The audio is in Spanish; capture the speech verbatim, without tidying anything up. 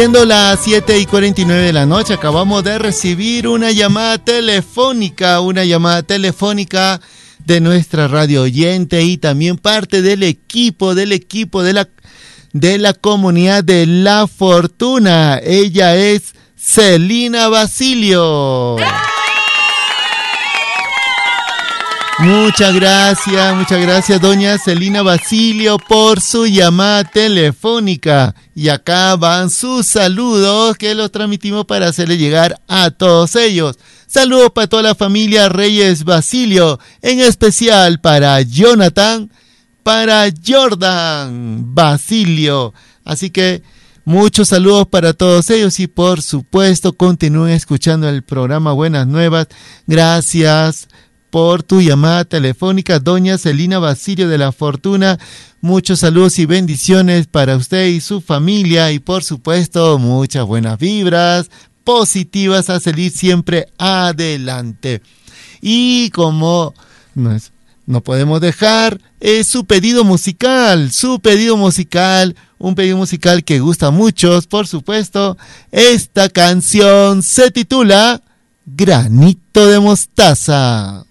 Siendo las siete y cuarenta y nueve de la noche, acabamos de recibir una llamada telefónica, una llamada telefónica de nuestra radio oyente y también parte del equipo, del equipo de la, de la comunidad de La Fortuna. Ella es Celina Basilio. Muchas gracias, muchas gracias doña Celina Basilio por su llamada telefónica. Y acá van sus saludos que los transmitimos para hacerle llegar a todos ellos. Saludos para toda la familia Reyes Basilio, en especial para Jonathan, para Jordan Basilio. Así que muchos saludos para todos ellos y por supuesto continúen escuchando el programa Buenas Nuevas. Gracias por tu llamada telefónica, doña Celina Basilio de La Fortuna. Muchos saludos y bendiciones para usted y su familia y por supuesto muchas buenas vibras positivas a salir siempre adelante. Y como no, es, no podemos dejar es su pedido musical, su pedido musical, un pedido musical que gusta a muchos, por supuesto. Esta canción se titula Granito de Mostaza.